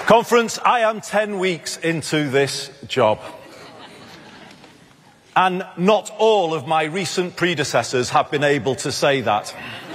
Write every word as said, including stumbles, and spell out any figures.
Conference, I am ten weeks into this job. And not all of my recent predecessors have been able to say that.